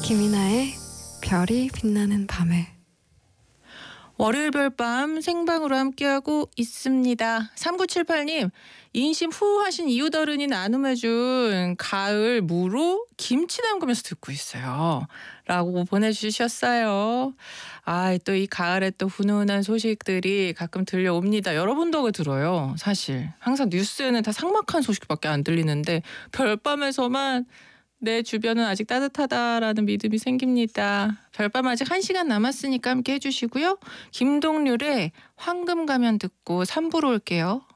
김이나의 별이 빛나는 밤에. 월요일 별밤 생방으로 함께하고 있습니다. 3978님, 인심 후 하신 이웃어른이 나눔해준 가을 무로 김치 담그면서 듣고 있어요. 라고 보내주셨어요. 또 이 가을에 또 훈훈한 소식들이 가끔 들려옵니다. 여러분 덕에 들어요. 사실 항상 뉴스에는 다 삭막한 소식밖에 안 들리는데 별밤에서만 내 주변은 아직 따뜻하다라는 믿음이 생깁니다. 별밤 아직 1시간 남았으니까 함께 해주시고요. 김동률의 황금 가면 듣고 3부로 올게요.